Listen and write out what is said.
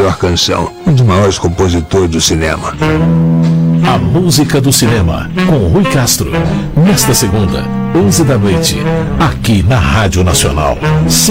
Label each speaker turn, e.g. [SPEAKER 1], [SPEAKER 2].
[SPEAKER 1] melhor canção, um dos maiores compositores do cinema.
[SPEAKER 2] A música do cinema, com Rui Castro. Nesta segunda, 11 da noite, aqui na Rádio Nacional.